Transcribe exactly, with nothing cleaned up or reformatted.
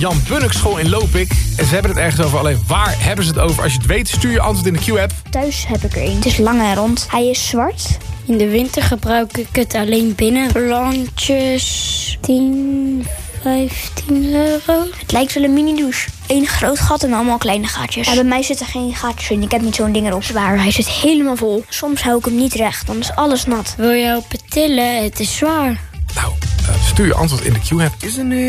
Jan Bunnik School in Lopik. En ze hebben het ergens over, alleen waar hebben ze het over? Als je het weet, stuur je antwoord in de Q-app. Thuis heb ik er een. Het is lang en rond. Hij is zwart. In de winter gebruik ik het alleen binnen. Plantjes, tien, vijftien euro. Het lijkt wel een mini-douche. Eén groot gat en allemaal kleine gaatjes. Ja, bij mij zitten geen gaatjes in. Ik heb niet zo'n ding erop. Zwaar, hij zit helemaal vol. Soms hou ik hem niet recht, dan is alles nat. Wil je helpen tillen? Het is zwaar. Nou, uh, stuur je antwoord in de Q-app.